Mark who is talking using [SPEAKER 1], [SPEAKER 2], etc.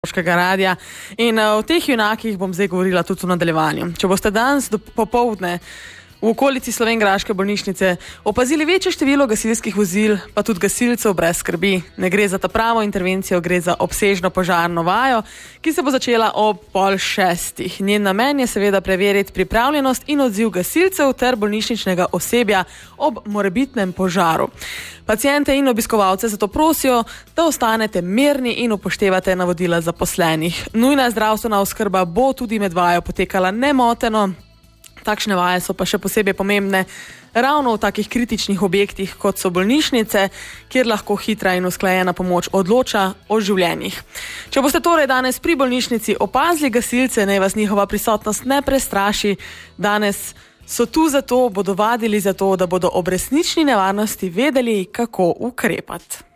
[SPEAKER 1] Radia. In o teh junakih bom zdaj govorila tudi v nadaljevanju. Če boste danes popoldne v okolici Slovenjgraške bolnišnice opazili večje število gasilskih vozil, pa tudi gasilcev, brez skrbi. Ne gre za ta pravo intervencijo, gre za obsežno požarno vajo, ki se bo začela ob 5:30. Njen namen je seveda preveriti pripravljenost in odziv gasilcev ter bolnišničnega osebja ob morebitnem požaru. Paciente in obiskovalce zato prosijo, da ostanete mirni in upoštevate navodila zaposlenih. Nujna zdravstvena oskrba bo tudi med vajo potekala nemoteno. Takšne vaje so pa še posebej pomembne ravno v takih kritičnih objektih, kot so bolnišnice, kjer lahko hitra in usklajena pomoč odloča o življenjih. Če boste torej danes pri bolnišnici opazili gasilce, naj vas njihova prisotnost ne prestraši. Danes so tu zato, bodo vadili zato, da bodo ob resnični nevarnosti vedeli, kako ukrepati.